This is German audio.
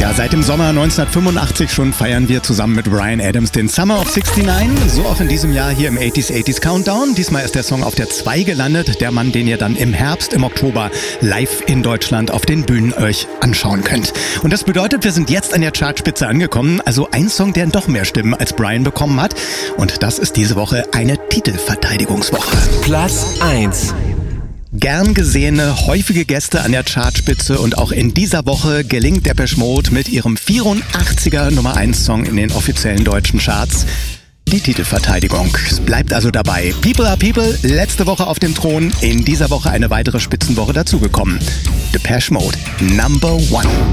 Ja, seit dem Sommer 1985 schon feiern wir zusammen mit Bryan Adams den Summer of 69. So auch in diesem Jahr hier im 80s Countdown. Diesmal ist der Song auf der 2 gelandet. Der Mann, den ihr dann im Herbst, im Oktober live in Deutschland auf den Bühnen euch anschauen könnt. Und das bedeutet, wir sind jetzt an der Chartspitze angekommen. Also ein Song, der doch mehr Stimmen als Bryan bekommen hat. Und das ist diese Woche eine Titelverteidigungswoche. Platz 1. Gern gesehene, häufige Gäste an der Chartspitze und auch in dieser Woche gelingt Depeche Mode mit ihrem 84er Nummer 1 Song in den offiziellen deutschen Charts die Titelverteidigung. Es bleibt also dabei. People are People, letzte Woche auf dem Thron, in dieser Woche eine weitere Spitzenwoche dazugekommen. Depeche Mode, Number 1.